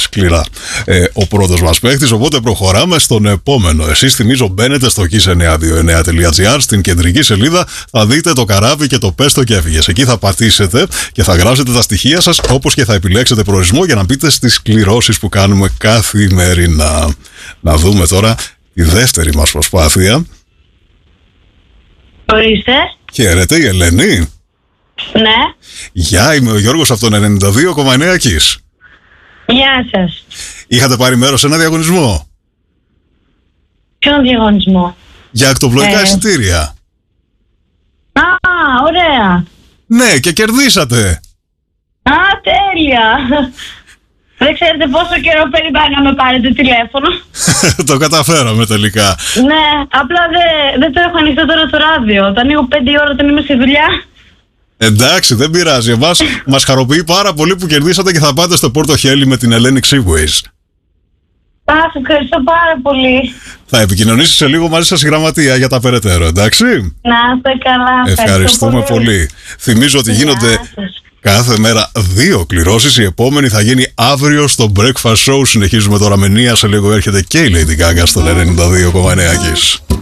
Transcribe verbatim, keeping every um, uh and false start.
σκληρά ε, ο πρώτος μας παίκτης. Οπότε προχωράμε στον επόμενο. Εσείς, θυμίζω, μπαίνετε στο kiss εννιά δύο εννιά τελεία τζι άρ, στην κεντρική σελίδα. Θα δείτε το καράβι και το πες το και έφυγες. Εκεί θα πατήσετε και θα γράψετε τα στοιχεία σας, όπως και θα επιλέξετε προορισμό για να μπείτε στις κληρώσεις που κάνουμε καθημερινά. Να δούμε τώρα τη δεύτερη μας προσπάθεια. Ορίστε. Χαίρετε, η Ελένη. Ναι. Γεια, είμαι ο Γιώργος από τον ενενήντα δύο κόμμα εννέα Kiss. Γεια σας. Είχατε πάρει μέρος σε ένα διαγωνισμό. Ποιον διαγωνισμό? Για ακτοπλοϊκά Ε. εισιτήρια. Α, ωραία. Ναι, και κερδίσατε. Α, τέλεια. Δεν ξέρετε πόσο καιρό περιμένω να με πάρετε τηλέφωνο. Το καταφέραμε τελικά. Ναι, απλά δεν δεν το έχω ανοιχτό τώρα το ράδιο. Το ανοίγω πέντε ώρα όταν είμαι στη δουλειά. Εντάξει, δεν πειράζει. Εμάς μας χαροποιεί πάρα πολύ που κερδίσατε και θα πάτε στο Πόρτο Χέλι με την Hellenic Seaways. Α, σας ευχαριστώ πάρα πολύ. Θα επικοινωνήσει σε λίγο μαζί σας η γραμματεία για τα περαιτέρω, εντάξει. Να είστε καλά. Ευχαριστούμε πολύ. πολύ. Θυμίζω ότι γίνονται Γεια σας. κάθε μέρα δύο κληρώσεις. Η επόμενη θα γίνει αύριο στο Breakfast Show. Συνεχίζουμε τώρα με Νία. Σε λίγο έρχεται και η Lady Gaga στον ενενήντα δύο κόμμα εννέα Kiss.